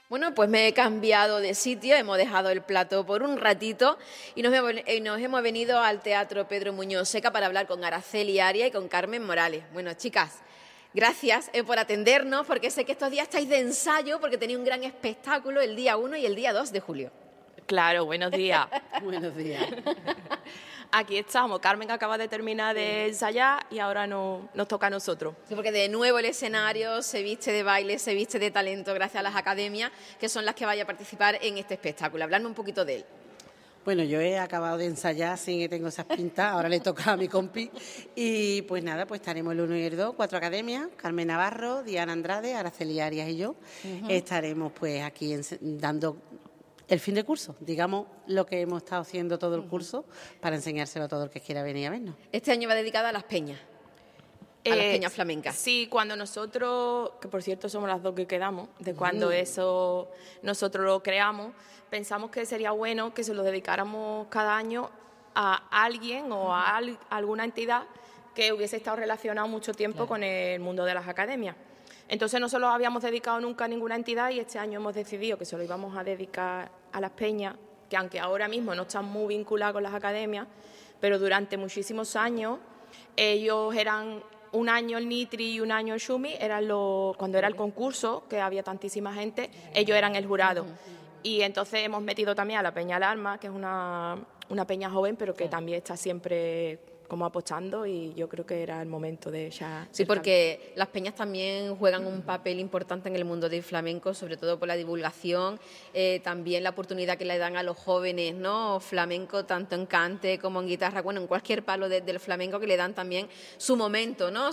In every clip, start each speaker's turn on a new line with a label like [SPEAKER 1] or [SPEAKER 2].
[SPEAKER 1] Bueno, pues me he cambiado de sitio, hemos dejado el plató por un ratito y nos hemos venido al Teatro Pedro Muñoz Seca para hablar con Araceli Arias y con Carmen Morales. Bueno, chicas, gracias por atendernos, porque sé que estos días estáis de ensayo porque tenéis un gran espectáculo el día 1 y el día 2 de julio.
[SPEAKER 2] Claro, buenos días.
[SPEAKER 3] Buenos días.
[SPEAKER 2] Aquí estamos. Carmen acaba de terminar de ensayar y ahora nos toca a nosotros.
[SPEAKER 1] Sí, porque de nuevo el escenario se viste de baile, se viste de talento gracias a las academias, que son las que vayan a participar en este espectáculo. Hablarme un poquito de él.
[SPEAKER 3] Bueno, yo he acabado de ensayar, sí que tengo esas pintas, ahora le toca a mi compi. Y pues nada, pues estaremos el 1 y el 2, 4 academias, Carmen Navarro, Diana Andrade, Araceli Arias y yo. Estaremos pues aquí dando el fin de curso, digamos lo que hemos estado haciendo todo el curso para enseñárselo a todo el que quiera venir a vernos.
[SPEAKER 1] Este año va dedicado a las peñas. A las peñas flamencas.
[SPEAKER 2] Sí, cuando nosotros, que por cierto somos las dos que quedamos, de cuando eso nosotros lo creamos, pensamos que sería bueno que se lo dedicáramos cada año a alguien o a alguna entidad que hubiese estado relacionado mucho tiempo con el mundo de las academias. Entonces no se lo habíamos dedicado nunca a ninguna entidad y este año hemos decidido que se lo íbamos a dedicar a las peñas, que aunque ahora mismo no están muy vinculadas con las academias, pero durante muchísimos años ellos eran un año el Nitri y un año el Xumi, cuando era el concurso, que había tantísima gente, ellos eran el jurado. Y entonces hemos metido también a la Peña Alarma, que es una peña joven, pero que también está siempre como apostando, y yo creo que era el momento de ya...
[SPEAKER 1] Sí, porque las peñas también juegan un papel importante en el mundo del flamenco, sobre todo por la divulgación, también la oportunidad que le dan a los jóvenes, ¿no? Flamenco, tanto en cante como en guitarra, bueno, en cualquier palo del flamenco, que le dan también su momento, ¿no?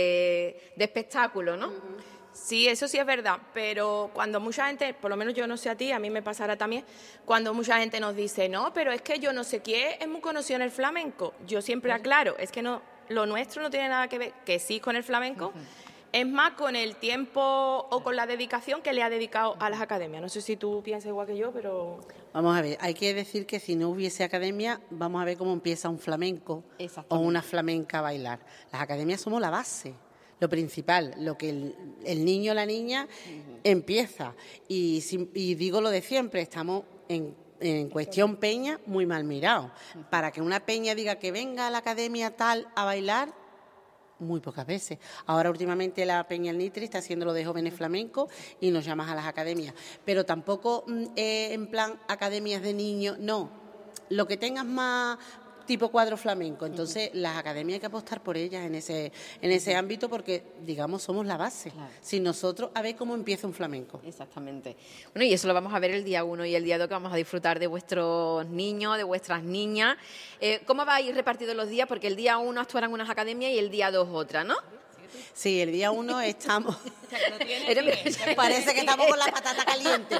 [SPEAKER 1] De espectáculo, ¿no?
[SPEAKER 2] Sí, eso sí es verdad, pero cuando mucha gente, por lo menos yo no sé a ti, a mí me pasará también, cuando mucha gente nos dice, no, pero es que yo no sé quién es muy conocido en el flamenco, yo siempre aclaro, es que no, lo nuestro no tiene nada que ver, que sí con el flamenco, es más con el tiempo o con la dedicación que le ha dedicado a las academias. No sé si tú piensas igual que yo, pero...
[SPEAKER 3] Vamos a ver, hay que decir que si no hubiese academia, vamos a ver cómo empieza un flamenco o una flamenca a bailar. Las academias somos la base. Lo principal, lo que el niño o la niña empieza. Y digo lo de siempre, estamos en cuestión peña muy mal mirados. Para que una peña diga que venga a la academia tal a bailar, muy pocas veces. Ahora últimamente la Peña El Nitri está haciendo lo de jóvenes flamencos y nos llamas a las academias. Pero tampoco en plan academias de niños, no. Lo que tengas más... tipo cuadro flamenco. Entonces, las academias hay que apostar por ellas en ese ámbito porque, digamos, somos la base. Claro. Sin nosotros, a ver cómo empieza un flamenco.
[SPEAKER 1] Exactamente. Bueno, y eso lo vamos a ver el día 1 y el día 2, que vamos a disfrutar de vuestros niños, de vuestras niñas. ¿Cómo vais repartidos los días? Porque el día 1 actuarán unas academias y el día 2 otras, ¿no?
[SPEAKER 3] Sí, el día 1 estamos... Parece que estamos con la patata caliente.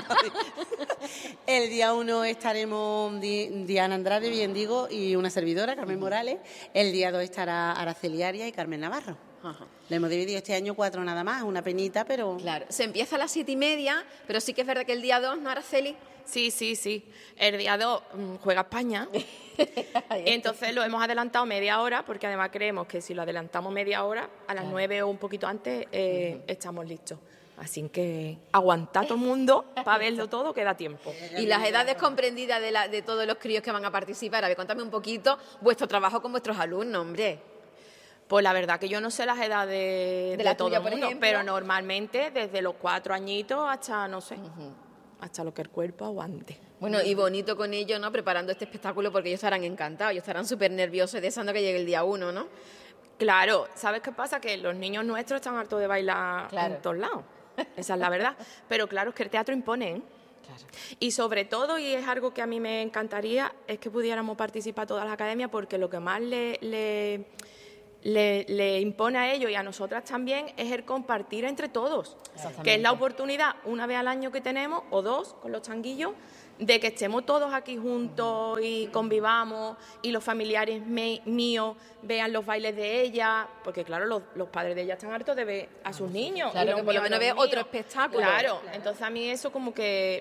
[SPEAKER 3] El día 1 estaremos Diana Andrade, bien digo, y una servidora, Carmen Morales. El día 2 estará Araceli Arias y Carmen Navarro. Lo hemos dividido este año 4 nada más, una penita, pero...
[SPEAKER 1] Claro, se empieza a las 7:30, pero sí que es verdad que el día 2, ¿no, Araceli?
[SPEAKER 2] Sí. El día 2 juega España. Entonces lo hemos adelantado media hora, porque además creemos que si lo adelantamos media hora, a las 9 o un poquito antes, estamos listos. Así que aguantad todo el mundo para verlo todo, que da tiempo.
[SPEAKER 1] Y las edades comprendidas de todos los críos que van a participar. A ver, contadme un poquito vuestro trabajo con vuestros alumnos, hombre.
[SPEAKER 2] Pues la verdad que yo no sé las edades de todo el mundo, pero normalmente desde los 4 añitos hasta, no sé, hasta lo que el cuerpo aguante.
[SPEAKER 1] Bueno, y bonito con ellos, ¿no? Preparando este espectáculo, porque ellos estarán encantados, ellos estarán súper nerviosos deseando que llegue el día 1, ¿no?
[SPEAKER 2] Claro, ¿sabes qué pasa? Que los niños nuestros están hartos de bailar en todos lados. Esa es la verdad. Pero claro, es que el teatro impone, ¿eh? Claro. Y sobre todo, y es algo que a mí me encantaría, es que pudiéramos participar todas las academias, porque lo que más le impone a ellos y a nosotras también es el compartir entre todos, que es la oportunidad una vez al año que tenemos, o 2 con los changuillos, de que estemos todos aquí juntos y convivamos y los familiares míos vean los bailes de ella, porque claro, los padres de ella están hartos de ver a sus niños.
[SPEAKER 1] Claro, que por lo menos ve otro espectáculo.
[SPEAKER 2] Claro, entonces a mí eso como que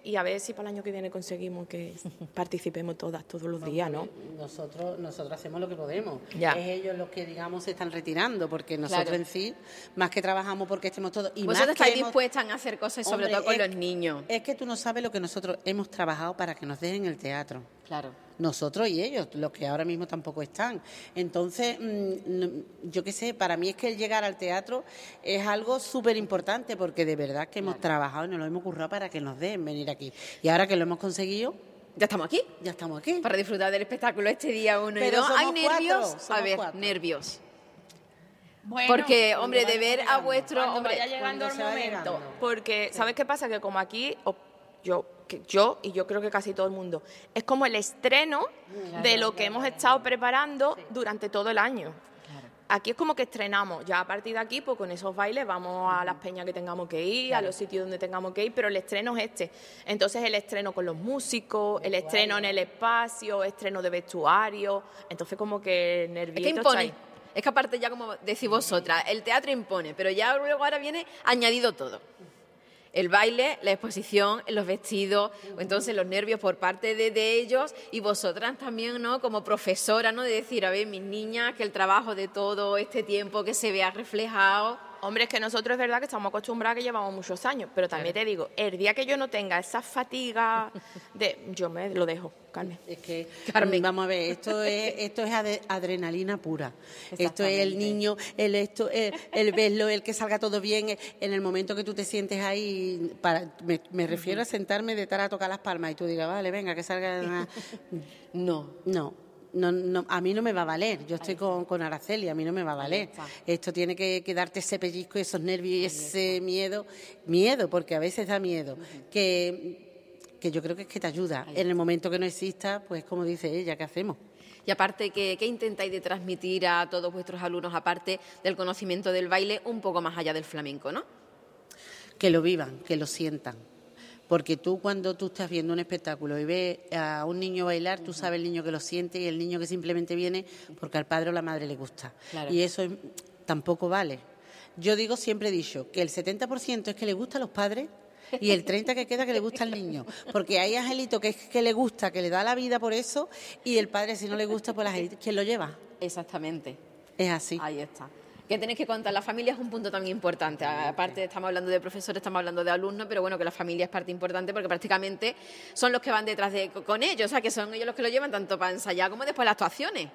[SPEAKER 2] y a ver si para el año que viene conseguimos que participemos todas, todos los días, ¿no?
[SPEAKER 3] Nosotros hacemos lo que podemos.
[SPEAKER 2] Ya.
[SPEAKER 3] Es ellos los que, digamos, se están retirando, porque nosotros en sí, más que trabajamos porque estemos todos... Y
[SPEAKER 1] vosotros
[SPEAKER 3] más que
[SPEAKER 1] estáis dispuestas a hacer cosas, sobre todo con los niños.
[SPEAKER 3] Es que tú no sabes lo que nosotros hemos trabajado para que nos dejen el teatro.
[SPEAKER 1] Claro.
[SPEAKER 3] Nosotros y ellos, los que ahora mismo tampoco están. Entonces, yo qué sé, para mí es que el llegar al teatro es algo súper importante, porque de verdad que hemos trabajado y nos lo hemos currado para que nos dejen venir aquí. Y ahora que lo hemos conseguido,
[SPEAKER 1] ¿Ya estamos aquí?
[SPEAKER 3] ya estamos aquí.
[SPEAKER 1] Para disfrutar del espectáculo este día 1 y
[SPEAKER 3] Pero
[SPEAKER 1] 2. ¿Hay
[SPEAKER 3] somos
[SPEAKER 1] nervios?
[SPEAKER 3] cuatro,
[SPEAKER 1] A ver,
[SPEAKER 3] somos 4.
[SPEAKER 1] nervios.
[SPEAKER 2] Bueno,
[SPEAKER 1] Porque, hombre, de ver a vuestro...
[SPEAKER 2] cuando
[SPEAKER 1] Hombre,
[SPEAKER 2] vaya llegando el
[SPEAKER 3] cuando se va
[SPEAKER 2] momento.
[SPEAKER 3] llegando.
[SPEAKER 2] Porque, ¿sabes qué pasa? Que como aquí, yo y yo creo que casi todo el mundo, es como el estreno de lo que hemos estado preparando durante todo el año. Aquí es como que estrenamos, ya a partir de aquí, pues con esos bailes vamos a las peñas que tengamos que ir, a los sitios donde tengamos que ir, pero el estreno es este. Entonces el estreno con los músicos, el estreno en el espacio, estreno de vestuario, entonces como que nerviosito.
[SPEAKER 1] es que impone. Es que aparte ya, como decís vosotras, el teatro impone, pero ya luego ahora viene añadido todo. El baile, la exposición, los vestidos, entonces los nervios por parte de ellos y vosotras también, ¿no? Como profesora, ¿no? De decir, a ver, mis niñas, que el trabajo de todo este tiempo que se vea reflejado.
[SPEAKER 2] Hombre, es que nosotros es verdad que estamos acostumbrados, que llevamos muchos años, pero también te digo, el día que yo no tenga esa fatiga, yo me lo dejo, Carmen.
[SPEAKER 3] Es que,
[SPEAKER 1] Carmen.
[SPEAKER 3] vamos a ver, esto es adrenalina pura. Esto es el niño, el verlo, el que salga todo bien. En el momento que tú te sientes ahí, me refiero a sentarme de a tocar las palmas y tú digas, vale, venga, que salga... No, a mí no me va a valer. Yo estoy con Araceli, a mí no me va a valer. Esto tiene que darte ese pellizco, esos nervios y ese miedo, porque a veces da miedo, que yo creo que es que te ayuda. En el momento que no exista, pues como dice ella, ¿qué hacemos?
[SPEAKER 1] Y aparte, ¿qué intentáis de transmitir a todos vuestros alumnos, aparte del conocimiento del baile, un poco más allá del flamenco, ¿no?
[SPEAKER 3] Que lo vivan, que lo sientan. Porque tú, cuando tú estás viendo un espectáculo y ves a un niño bailar, tú sabes el niño que lo siente y el niño que simplemente viene porque al padre o la madre le gusta.
[SPEAKER 1] Claro.
[SPEAKER 3] Y eso tampoco vale. Yo siempre he dicho que el 70% es que le gusta a los padres y el 30% que queda que le gusta al niño. Porque hay Angelito que le gusta, que le da la vida por eso, y el padre, si no le gusta, pues Angelito, ¿quién lo lleva?
[SPEAKER 1] Exactamente.
[SPEAKER 3] Es así.
[SPEAKER 1] Ahí está. Que tenéis que contar, la familia es un punto también importante. Aparte, estamos hablando de profesores, estamos hablando de alumnos, pero bueno, que la familia es parte importante porque prácticamente son los que van detrás con ellos, o sea, que son ellos los que lo llevan tanto para ensayar como después las actuaciones.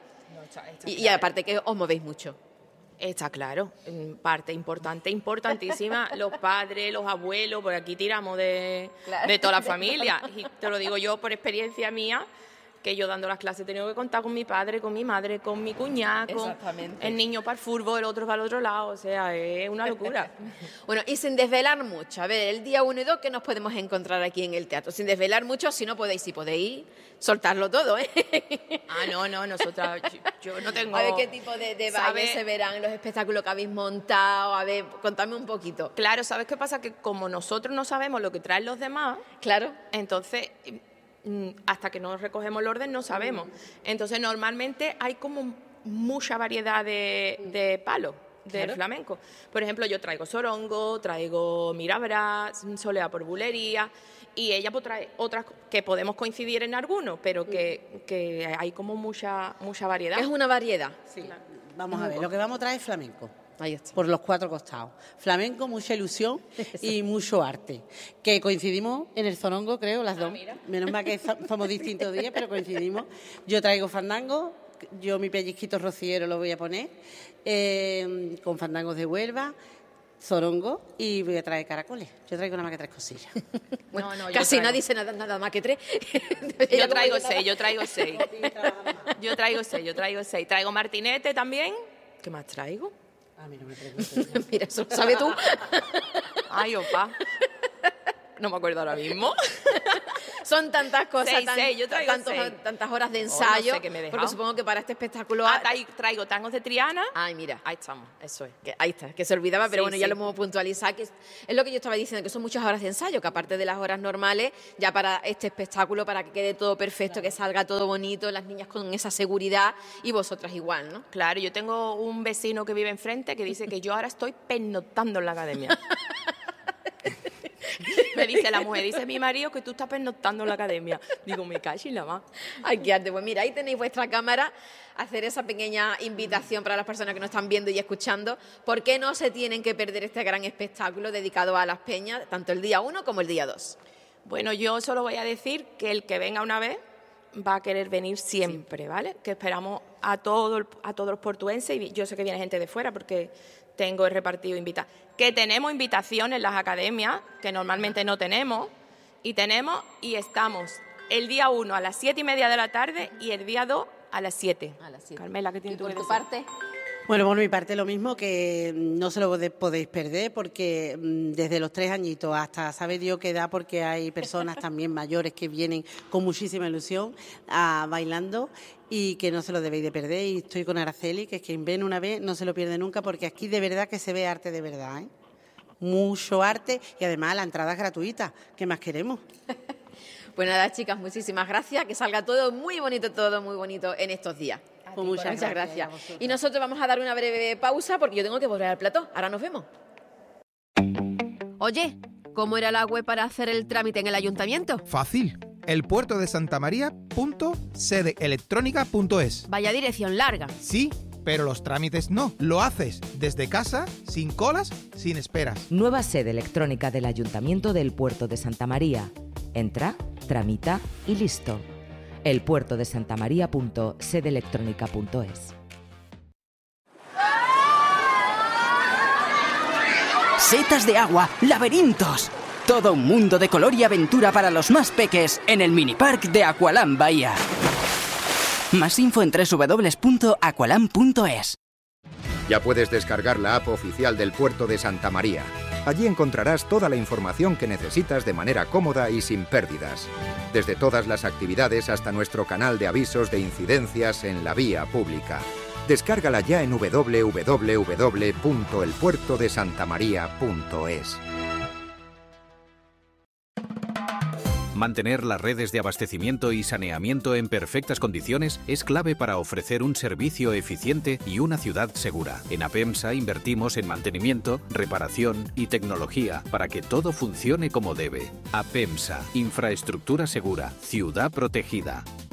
[SPEAKER 1] Y aparte que os movéis mucho.
[SPEAKER 2] Está claro, parte importante, importantísima, los padres, los abuelos, por aquí tiramos de toda la familia. Y te lo digo yo por experiencia mía, que yo dando las clases he tenido que contar con mi padre, con mi madre, con mi cuñada, con el niño para el fútbol, el otro para el otro lado, o sea, es una locura.
[SPEAKER 1] Bueno, y sin desvelar mucho, a ver, el día 1 y 2, ¿qué nos podemos encontrar aquí en el teatro? Sin desvelar mucho, si no podéis, soltarlo todo, ¿eh?
[SPEAKER 2] No, nosotras, yo no tengo...
[SPEAKER 1] A ver, ¿qué tipo de baile se verán en los espectáculos que habéis montado? A ver, contadme un poquito.
[SPEAKER 2] Claro, ¿sabes qué pasa? Que como nosotros no sabemos lo que traen los demás,
[SPEAKER 1] claro,
[SPEAKER 2] entonces... hasta que no recogemos el orden no sabemos. Entonces normalmente hay como mucha variedad de palos del flamenco. Por ejemplo, yo traigo sorongo, traigo mirabras, soleá por bulería, y ella pues trae otras que podemos coincidir en algunos, pero que hay como mucha variedad.
[SPEAKER 1] es una variedad.
[SPEAKER 3] Sí. Vamos a ver, lo que vamos a traer es flamenco.
[SPEAKER 1] Ahí está.
[SPEAKER 3] Por los 4 costados. Flamenco, mucha ilusión y mucho arte. Que coincidimos en el zorongo, creo, las dos.
[SPEAKER 2] Mira.
[SPEAKER 3] Menos mal que somos distintos días, pero coincidimos. Yo traigo fandango, yo mi pellizquito rociero lo voy a poner, con fandangos de Huelva, zorongo, y voy a traer caracoles. Yo traigo nada más que 3 cosillas.
[SPEAKER 1] Bueno, casi nadie dice nada más que 3.
[SPEAKER 2] Yo traigo 6. Yo traigo 6. Traigo martinete también. ¿Qué más traigo?
[SPEAKER 3] Mira, me pregunto.
[SPEAKER 1] Mira, eso lo sabes tú.
[SPEAKER 2] Ay, opa. No me acuerdo ahora mismo.
[SPEAKER 1] Son tantas cosas,
[SPEAKER 2] 6, yo traigo 6.
[SPEAKER 1] tantas horas de ensayo,
[SPEAKER 2] no sé qué me he dejado.
[SPEAKER 1] porque supongo que para este espectáculo...
[SPEAKER 2] Traigo tangos de Triana.
[SPEAKER 1] Ay, mira.
[SPEAKER 2] Ahí estamos, eso es.
[SPEAKER 1] Ahí está, que se olvidaba, pero bueno, ya
[SPEAKER 2] sí.
[SPEAKER 1] lo hemos puntualizado, que es lo que yo estaba diciendo, que son muchas horas de ensayo, que aparte de las horas normales, ya para este espectáculo, para que quede todo perfecto, que salga todo bonito, las niñas con esa seguridad y vosotras igual, ¿no?
[SPEAKER 2] Claro, yo tengo un vecino que vive enfrente que dice que yo ahora estoy pernoctando en la academia. Me dice, Dice la mujer, dice mi marido que tú estás pernoctando en la academia. Digo, me cacho en la más.
[SPEAKER 1] Ay, qué arte. Pues mira, ahí tenéis vuestra cámara, hacer esa pequeña invitación para las personas que nos están viendo y escuchando. ¿Por qué no se tienen que perder este gran espectáculo dedicado a las peñas, tanto el día 1 como el día 2?
[SPEAKER 2] Bueno, yo solo voy a decir que el que venga una vez va a querer venir siempre, ¿vale? Que esperamos a todos los portuenses, y yo sé que viene gente de fuera porque tengo el repartido invitados. Que tenemos invitaciones en las academias, que normalmente no tenemos, y estamos el día 1 a las 7:30 de la tarde y el día 2 a las 7. Carmela, ¿qué tienes tú que decir?
[SPEAKER 1] ¿Por tu parte?
[SPEAKER 3] Bueno, por mi parte lo mismo, que no se lo podéis perder, porque desde los 3 añitos hasta sabe Dios qué edad, porque hay personas también mayores que vienen con muchísima ilusión bailando, y que no se lo debéis de perder. Y estoy con Araceli, que es quien ven una vez no se lo pierde nunca, porque aquí de verdad que se ve arte de verdad, ¿eh? Mucho arte, y además la entrada es gratuita. ¿Qué más queremos?
[SPEAKER 1] Pues nada, chicas, muchísimas gracias. Que salga todo muy bonito en estos días.
[SPEAKER 3] Pues muchas gracias.
[SPEAKER 1] Y nosotros vamos a dar una breve pausa porque yo tengo que volver al plató. Ahora nos vemos. Oye, ¿cómo era la web para hacer el trámite en el ayuntamiento?
[SPEAKER 4] Fácil. elpuertodesantamaria.sedeelectronica.es.
[SPEAKER 1] Vaya dirección larga.
[SPEAKER 4] Sí, pero los trámites no. Lo haces desde casa, sin colas, sin esperas.
[SPEAKER 5] Nueva sede electrónica del Ayuntamiento del Puerto de Santa María. Entra, tramita y listo. elpuertodesantamaria.sedeelectronica.es.
[SPEAKER 6] Setas de agua, laberintos. Todo un mundo de color y aventura para los más peques en el minipark de Aqualand Bahía. Más info en www.aqualand.es.
[SPEAKER 7] Ya puedes descargar la app oficial del Puerto de Santa María. Allí encontrarás toda la información que necesitas de manera cómoda y sin pérdidas. Desde todas las actividades hasta nuestro canal de avisos de incidencias en la vía pública. Descárgala ya en www.elpuertodesantamaria.es.
[SPEAKER 8] Mantener las redes de abastecimiento y saneamiento en perfectas condiciones es clave para ofrecer un servicio eficiente y una ciudad segura. En APEMSA invertimos en mantenimiento, reparación y tecnología para que todo funcione como debe. APEMSA, infraestructura segura, ciudad protegida.